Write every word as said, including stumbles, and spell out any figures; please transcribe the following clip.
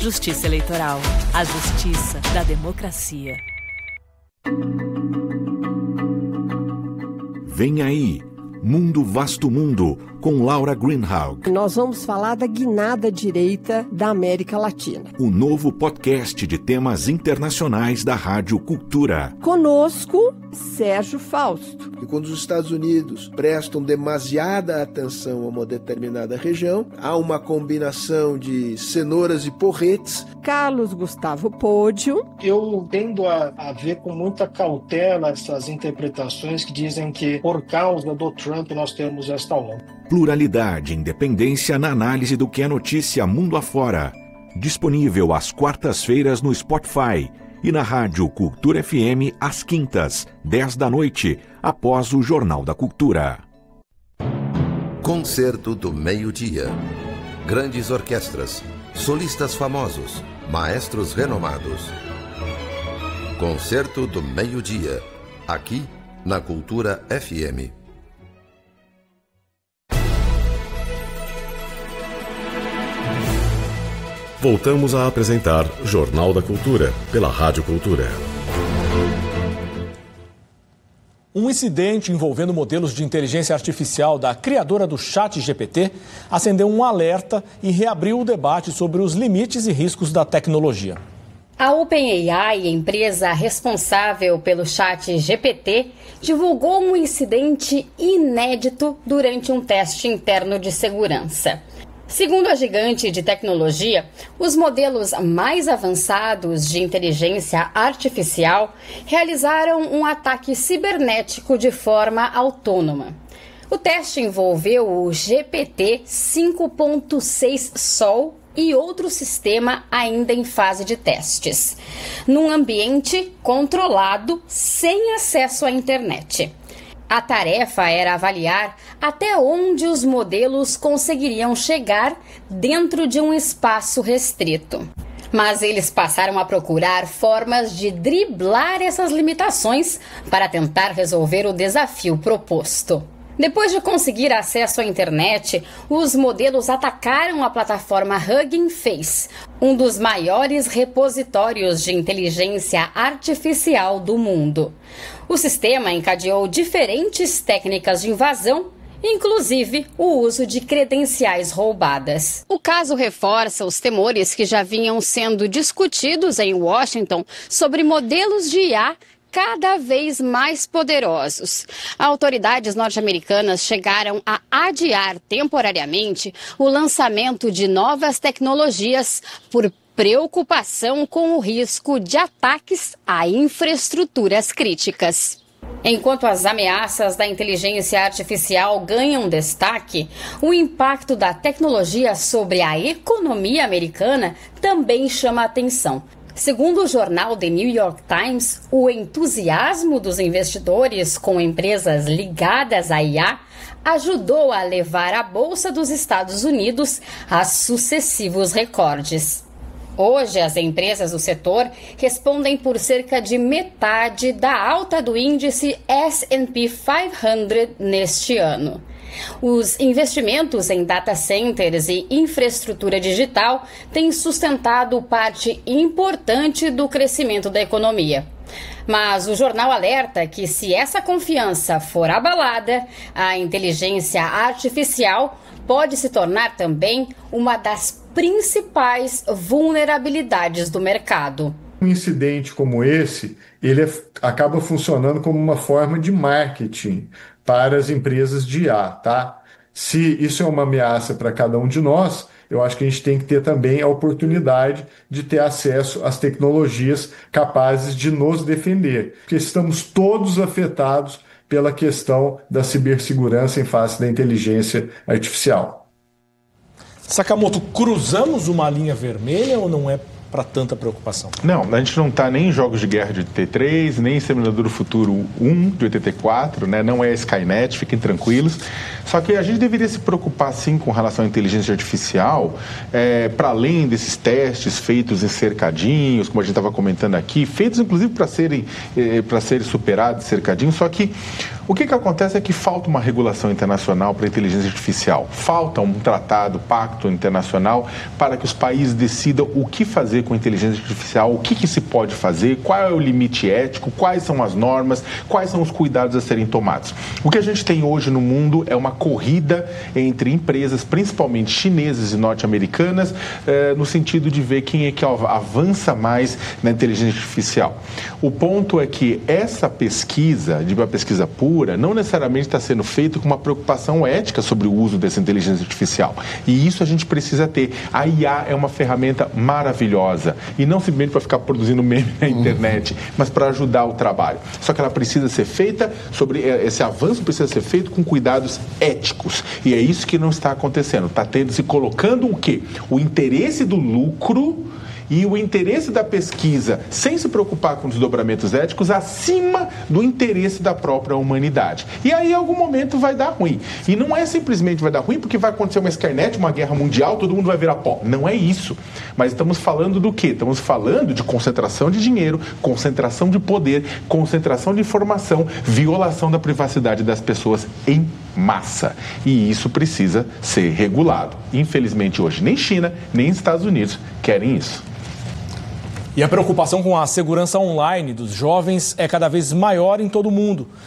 Justiça Eleitoral. A justiça da democracia. Vem aí, Mundo Vasto Mundo, com Laura Greenhalgh. Nós vamos falar da guinada direita da América Latina. O novo podcast de temas internacionais da Rádio Cultura. Conosco, Sérgio Fausto. E quando os Estados Unidos prestam demasiada atenção a uma determinada região, há uma combinação de cenouras e porretes. Carlos Gustavo Pódio. Eu tendo a, a ver com muita cautela essas interpretações que dizem que por causa do Trump nós temos esta onda. Pluralidade e independência na análise do que é notícia mundo afora. Disponível às quartas-feiras no Spotify e na Rádio Cultura F M às quintas, dez da noite, após o Jornal da Cultura. Concerto do Meio-Dia. Grandes orquestras, solistas famosos, maestros renomados. Concerto do Meio-Dia, aqui na Cultura F M. Voltamos a apresentar Jornal da Cultura, pela Rádio Cultura. Um incidente envolvendo modelos de inteligência artificial da criadora do ChatGPT acendeu um alerta e reabriu o debate sobre os limites e riscos da tecnologia. A OpenAI, empresa responsável pelo ChatGPT, divulgou um incidente inédito durante um teste interno de segurança. Segundo a gigante de tecnologia, os modelos mais avançados de inteligência artificial realizaram um ataque cibernético de forma autônoma. O teste envolveu o G P T cinco ponto seis Sol e outro sistema ainda em fase de testes, num ambiente controlado sem acesso à internet. A tarefa era avaliar até onde os modelos conseguiriam chegar dentro de um espaço restrito. Mas eles passaram a procurar formas de driblar essas limitações para tentar resolver o desafio proposto. Depois de conseguir acesso à internet, os modelos atacaram a plataforma Hugging Face, um dos maiores repositórios de inteligência artificial do mundo. O sistema encadeou diferentes técnicas de invasão, inclusive o uso de credenciais roubadas. O caso reforça os temores que já vinham sendo discutidos em Washington sobre modelos de I A cada vez mais poderosos. Autoridades norte-americanas chegaram a adiar temporariamente o lançamento de novas tecnologias por preocupação com o risco de ataques a infraestruturas críticas. Enquanto as ameaças da inteligência artificial ganham destaque, o impacto da tecnologia sobre a economia americana também chama a atenção. Segundo o jornal The New York Times, o entusiasmo dos investidores com empresas ligadas à I A ajudou a levar a Bolsa dos Estados Unidos a sucessivos recordes. Hoje, as empresas do setor respondem por cerca de metade da alta do índice S and P quinhentos neste ano. Os investimentos em data centers e infraestrutura digital têm sustentado parte importante do crescimento da economia. Mas o jornal alerta que, se essa confiança for abalada, a inteligência artificial pode se tornar também uma das principais vulnerabilidades do mercado. Um incidente como esse, ele é, acaba funcionando como uma forma de marketing para as empresas de I A, tá? Se isso é uma ameaça para cada um de nós, eu acho que a gente tem que ter também a oportunidade de ter acesso às tecnologias capazes de nos defender, porque estamos todos afetados pela questão da cibersegurança em face da inteligência artificial. Sakamoto, cruzamos uma linha vermelha ou não é para tanta preocupação? Não, a gente não está nem em jogos de guerra de oitenta e três, nem em Exterminador do Futuro um de oitenta e quatro, né? Não é Skynet, fiquem tranquilos. Só que a gente deveria se preocupar, sim, com relação à inteligência artificial, é, para além desses testes feitos em cercadinhos, como a gente estava comentando aqui, feitos inclusive para serem, é, para serem superados cercadinhos, só que O que, que acontece é que falta uma regulação internacional para a inteligência artificial. Falta um tratado, pacto internacional para que os países decidam o que fazer com a inteligência artificial, o que, que se pode fazer, qual é o limite ético, quais são as normas, quais são os cuidados a serem tomados. O que a gente tem hoje no mundo é uma corrida entre empresas, principalmente chinesas e norte-americanas, eh, no sentido de ver quem é que avança mais na inteligência artificial. O ponto é que essa pesquisa, de uma pesquisa pura, não necessariamente está sendo feita com uma preocupação ética sobre o uso dessa inteligência artificial. E isso a gente precisa ter. A I A é uma ferramenta maravilhosa. E não simplesmente para ficar produzindo meme na internet, mas para ajudar o trabalho. Só que ela precisa ser feita, sobre esse avanço precisa ser feito com cuidados éticos. E é isso que não está acontecendo. Está tendo, se colocando o quê? O interesse do lucro e o interesse da pesquisa, sem se preocupar com desdobramentos éticos, acima do interesse da própria humanidade. E aí, em algum momento, vai dar ruim. E não é simplesmente vai dar ruim porque vai acontecer uma Skynet, uma guerra mundial, todo mundo vai virar pó. Não é isso. Mas estamos falando do quê? Estamos falando de concentração de dinheiro, concentração de poder, concentração de informação, violação da privacidade das pessoas em massa. E isso precisa ser regulado. Infelizmente, hoje, nem China, nem Estados Unidos querem isso. E a preocupação com a segurança online dos jovens é cada vez maior em todo o mundo.